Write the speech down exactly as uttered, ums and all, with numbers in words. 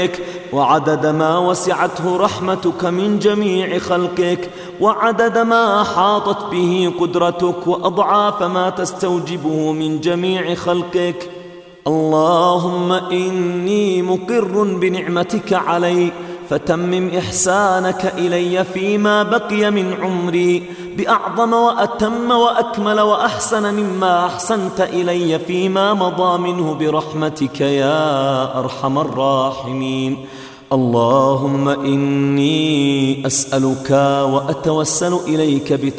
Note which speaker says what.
Speaker 1: وعدد ما وسعته رحمتك من جميع خلقك، وعدد ما أحاطت به قدرتك، وأضعاف ما تستوجبه من جميع خلقك. اللهم إني مقر بنعمتك علي، فتمم إحسانك إلي فيما بقي من عمري بأعظم وأتم وأكمل وأحسن مما أحسنت إلي فيما مضى منه برحمتك يا أرحم الراحمين. اللهم إني أسألك وأتوسل إليك بتوسل